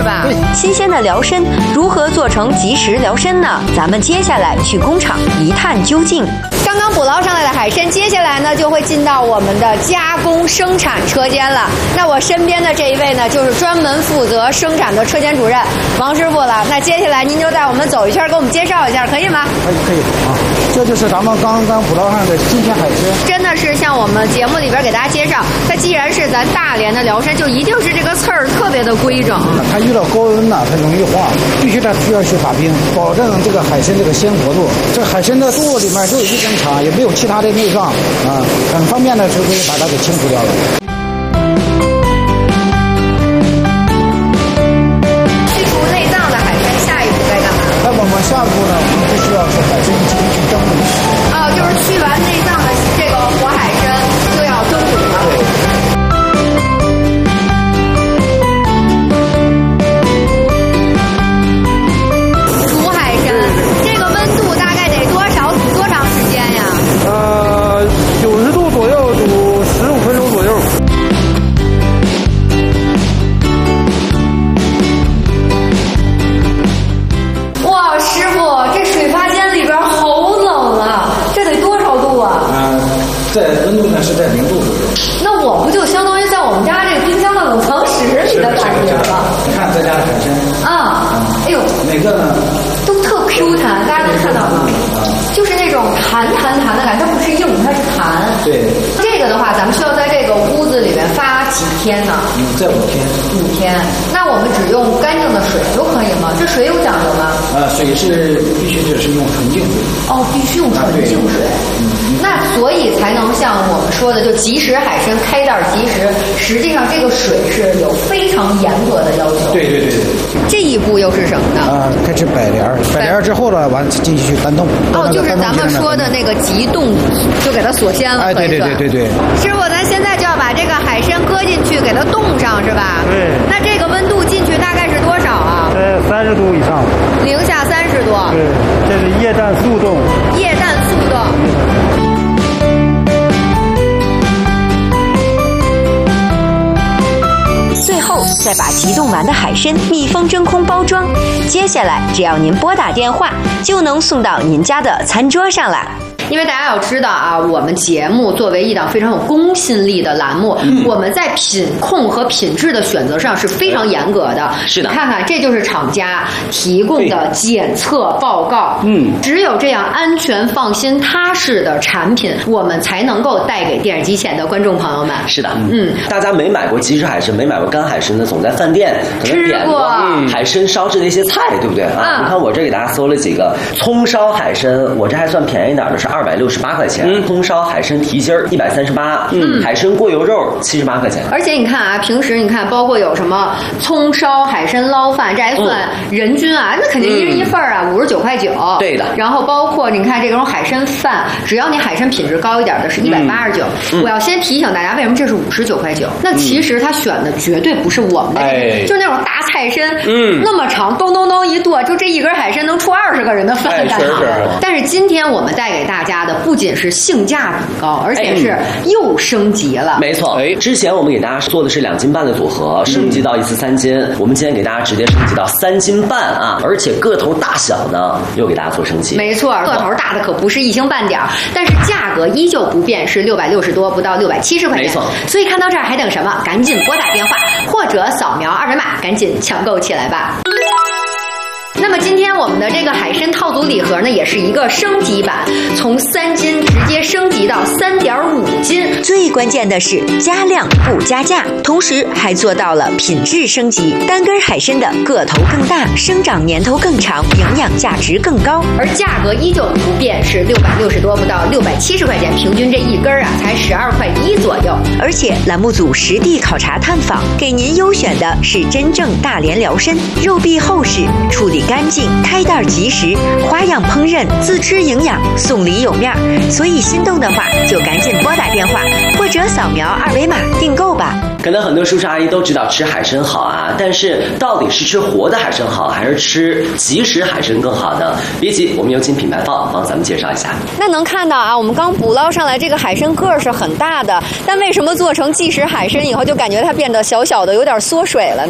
吧？ 对， 新鲜的辽参如何做成即食辽参呢？咱们接下来去工厂一探究竟。刚刚捕捞上来的海参，接下来呢就会进到我们的加工生产车间了。那我身边的这一位呢，就是专门负责生产的车间主任王师傅了。那接下来您就带我们走一圈，给我们介绍一下，可以吗？ 可以啊，这就是咱们刚刚捕捞上的新鲜海参。 真的是像我们节目里边给大家介绍，它既然是咱大连的辽参，就一定是这个刺儿特别的规整。 它遇到高温呢，它容易化，必须它需要去打冰，保证这个海参这个鲜活度。这海参的肚子里面就有一根肠，也没有其他的内脏啊，很方便的就可以把它给清除掉了。 去除内脏的海参，下一步该干嘛？ 那我们下一步呢，我们就需要是海参进行去蒸煮。 哦，就是去完内脏的这个活海参就要蒸煮了。 对。 煮海参，这个温度大概得多少？煮多长时间呀 ？90度左右，煮15分钟左右。 哇，师傅，这水发间里边好冷啊！这得多少度啊？ 在温度呢是在0度左右。 那我不就相当于在我们家这个冰箱的冷藏室里的感觉了？ 你看咱家的海参啊，哎呦， 每个呢都特 Q 弹，大家能看到吗？就是那种弹的感觉，它不是硬，它是弹。 对。 这个的话，咱们需要在这个屋子里面发几天呢？ 在5天。 5天。那我们只用干净的水就可以吗？这水有讲究吗？ 水是必须是用纯净水。 哦，必须用纯净水。那所以才能像我们说的，就即食海参开袋即食。实际上，这个水是有非常严格的要求。 对。 这一步又是什么呢？ 开始摆帘，摆帘之后呢，完继续去干冻。 哦，就是咱们说的那个急冻，就给它锁鲜了。 对。 师傅，咱现在就要把这个海参搁进去，给它冻上，是吧？ 对。 那这个温度进去大概是多少啊 ？30度以上。 零下30度。 对，这是液氮速冻。 液氮速冻。最后再把急冻完的海参密封真空包装，接下来只要您拨打电话，就能送到您家的餐桌上了。因为大家要知道啊，我们节目作为一档非常有公信力的栏目，我们在品控和品质的选择上是非常严格的。 是的， 你看看，这就是厂家提供的检测报告。只有这样安全、放心、踏实的产品，我们才能够带给电视机前的观众朋友们。 是的，大家没买过即食海参，没买过干海参的，总在饭店可能点过海参烧制的一些菜，对不对啊？你看我这给大家搜了几个葱烧海参，我这还算便宜点的，是268块钱，葱烧海参蹄筋138，海参过油肉78块钱。 而且你看啊，平时你看，包括有什么葱烧海参捞饭，这还算人均啊，那肯定一人一份啊，59块9。 对的。 然后包括你看这种海参饭，只要你海参品质高一点的是189。我要先提醒大家，为什么这是59块9？那其实他选的绝对不是我们的，就那种大菜参，那么长，咚咚咚一剁，就这一根海参能出20个人的饭干嘛？但是今天我们带给大家的不仅是性价比高，而且是又升级了。 没错，之前我们给大家做的是2斤半的组合，升级到一次3斤，我们今天给大家直接升级到3斤半啊，而且个头大小呢又给大家做升级。 没错，个头大的可不是一星半点，但是价格依旧不变，是660多，不到670块钱。 没错， 所以看到这儿还等什么？赶紧拨打电话或者扫描2维码，赶紧抢购起来吧。那么今天我们的这个海参套组礼盒呢，也是一个升级版，从3斤直接升级到3.5斤。最关键的是加量不加价，同时还做到了品质升级。单根海参的个头更大，生长年头更长，营养价值更高，而价格依旧不变，是660多，不到670块钱，平均这一根啊才12块1左右。而且栏目组实地考察探访，给您优选的是真正大连辽参，肉壁厚实，处理干净，开袋即食，花样烹饪，自吃营养，送礼有面。所以心动的话，就赶紧拨打电话或者扫描2维码订购吧。 可能很多叔叔阿姨都知道吃海参好啊，但是到底是吃活的海参好，还是吃即食海参更好呢？别急，我们有请品牌方帮咱们介绍一下。 那能看到啊，我们刚捕捞上来这个海参个是很大的，但为什么做成即食海参以后就感觉它变得小小的，有点缩水了？